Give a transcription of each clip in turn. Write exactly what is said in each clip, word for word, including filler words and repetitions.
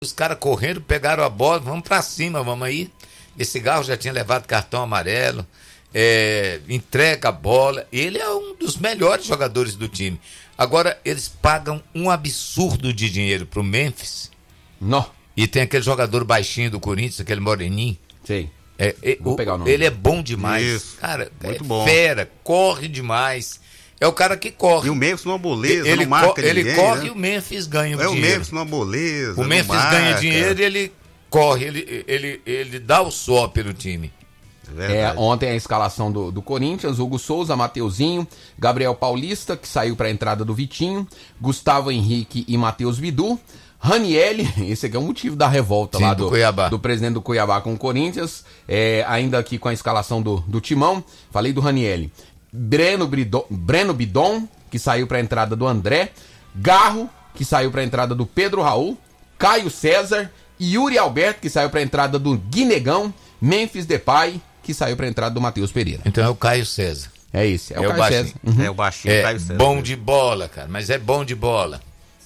Os caras correndo, pegaram a bola, vamos pra cima, vamos aí. Esse Garro já tinha levado cartão amarelo, é, entrega a bola. Ele é um dos melhores jogadores do time. Agora, eles pagam um absurdo de dinheiro pro Memphis. Não. E tem aquele jogador baixinho do Corinthians, aquele moreninho. Sei. É, é, Vou o, pegar o nome. Ele é bom demais. Isso. Cara, muito é bom. fera, corre demais. É o cara que corre. E o Memphis numa moleza, ele não marca co- Ele ninguém, corre né? e o Memphis ganha o É o dinheiro. Memphis numa moleza. O não Memphis marca. ganha dinheiro e ele corre, ele, ele, ele dá o só pelo time. É, Verdade. ontem a escalação do, do Corinthians, Hugo Souza, Mateuzinho, Gabriel Paulista, que saiu para a entrada do Vitinho, Gustavo Henrique e Matheus Bidu, Ranielli, esse aqui é o motivo da revolta Sim, lá do do, Cuiabá. do presidente do Cuiabá com o Corinthians, é, ainda aqui com a escalação do, do Timão, falei do Ranielli, Breno, Bridon, Breno Bidon, que saiu para a entrada do André, Garro, que saiu para a entrada do Pedro Raul, Caio César, Yuri Alberto, que saiu para a entrada do Guinegão, Memphis Depay, que saiu para a entrada do Matheus Pereira. Então é o Caio César. É esse, é, É o o Caio baixinho. César. Uhum. É o baixinho, É Caio César. bom de bola, cara, mas é bom de bola.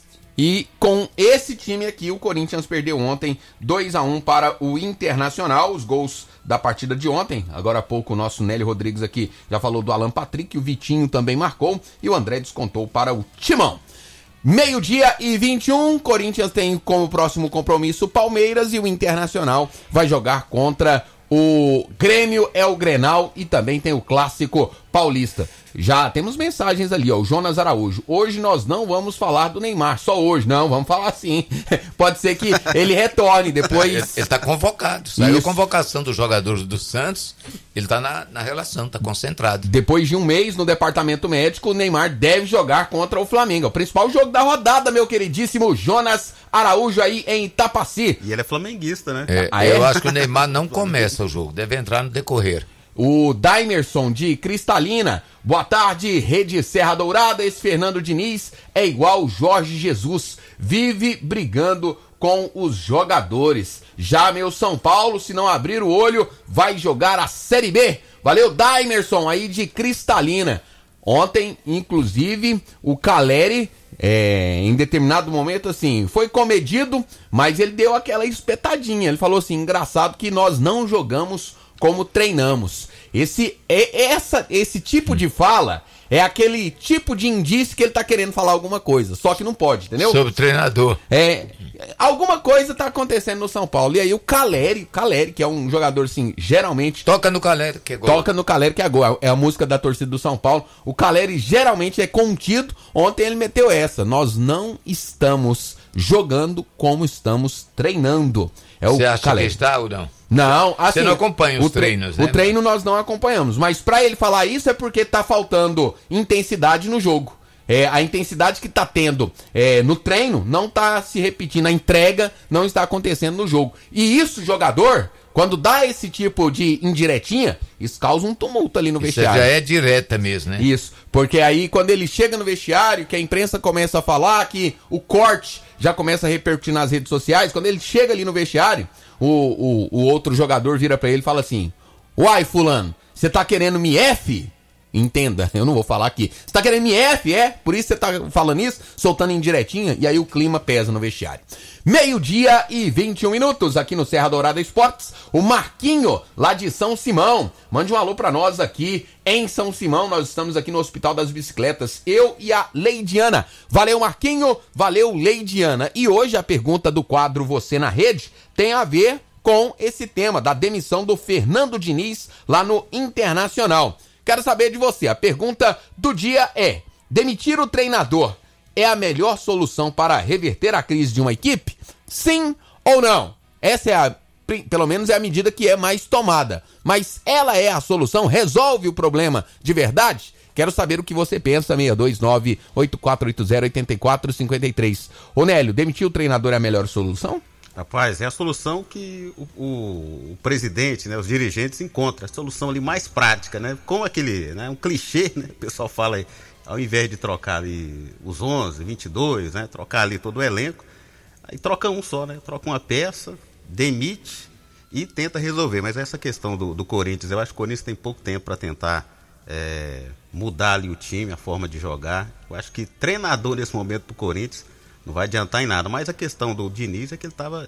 E com esse time aqui, o Corinthians perdeu ontem dois a um para o Internacional. Os gols da partida de ontem, agora há pouco o nosso Nélio Rodrigues aqui já falou do Alan Patrick, o Vitinho também marcou e o André descontou para o Timão. Meio-dia e vinte e um, Corinthians tem como próximo compromisso o Palmeiras e o Internacional vai jogar contra o Grêmio, é o Grenal e também tem o Clássico Paulista. Já temos mensagens ali, ó, o Jonas Araújo. Hoje nós não vamos falar do Neymar, só hoje, não, vamos falar sim. Pode ser que ele retorne depois. Ele, ele tá convocado, saiu Isso. a convocação dos jogadores do Santos, ele tá na, na relação, tá concentrado. Depois de um mês no departamento médico, o Neymar deve jogar contra o Flamengo. O principal jogo da rodada, meu queridíssimo Jonas Araújo aí em Itapaci. E ele é flamenguista, né? É, Ah, é? Eu acho que o Neymar não começa o jogo, deve entrar no decorrer. O Daimerson de Cristalina. Boa tarde, Rede Serra Dourada. Esse Fernando Diniz é igual Jorge Jesus. Vive brigando com os jogadores. Já meu São Paulo, se não abrir o olho, vai jogar a Série B. Valeu, Daimerson aí de Cristalina. Ontem, inclusive, o Caleri, é, em determinado momento, assim, foi comedido, mas ele deu aquela espetadinha. Ele falou assim, engraçado que nós não jogamos como treinamos. Esse, é, essa, esse tipo de fala é aquele tipo de indício que ele tá querendo falar alguma coisa, só que não pode, entendeu? Sobre o treinador. É, alguma coisa tá acontecendo no São Paulo. E aí o Caleri, Caleri, que é um jogador, assim, geralmente Toca no Caleri, que é gol. toca no Caleri, que é gol. É a música da torcida do São Paulo. O Caleri geralmente é contido. Ontem ele meteu essa. Nós não estamos jogando como estamos treinando. É o Você acha Caleri. que está ou não? Não, assim, Você não acompanha os o tre- treinos, né? O treino nós não acompanhamos, mas pra ele falar isso é porque tá faltando intensidade no jogo. É, a intensidade que tá tendo é, no treino não tá se repetindo, a entrega não está acontecendo no jogo. E isso, jogador, quando dá esse tipo de indiretinha, isso causa um tumulto ali no Isso vestiário. já é direta mesmo, né? Isso, porque aí quando ele chega no vestiário, que a imprensa começa a falar, que o corte já começa a repercutir nas redes sociais, quando ele chega ali no vestiário, o, o, o outro jogador vira pra ele e fala assim, uai fulano, você tá querendo me F? Entenda, eu não vou falar aqui. Você tá querendo me F, é? Por isso você tá falando isso? Soltando indiretinha, e aí o clima pesa no vestiário. Meio-dia e vinte e um minutos aqui no Serra Dourada Esportes. O Marquinho, lá de São Simão. Mande um alô pra nós aqui em São Simão. Nós estamos aqui no Hospital das Bicicletas. Eu e a Leidiana. Valeu, Marquinho. Valeu, Leidiana. E hoje a pergunta do quadro Você na Rede tem a ver com esse tema da demissão do Fernando Diniz lá no Internacional. Quero saber de você. A pergunta do dia é: demitir o treinador é a melhor solução para reverter a crise de uma equipe? Sim ou não? Essa é a, pelo menos é a medida que é mais tomada. Mas ela é a solução? Resolve o problema de verdade? Quero saber o que você pensa. seis dois nove, oito quatro oito zero, oito quatro cinco três. Ô Nélio, demitir o treinador é a melhor solução? Rapaz, é a solução que o, o, o presidente, né, os dirigentes encontram, a solução ali mais prática, né? Como aquele, né, um clichê, né? O pessoal fala aí, ao invés de trocar ali os onze, vinte e dois, né, trocar ali todo o elenco, aí troca um só, né? Troca uma peça, demite e tenta resolver. Mas essa questão do, do Corinthians, eu acho que o Corinthians tem pouco tempo para tentar é, mudar ali o time, a forma de jogar. Eu acho que treinador nesse momento do Corinthians não vai adiantar em nada, mas a questão do Diniz é que ele estava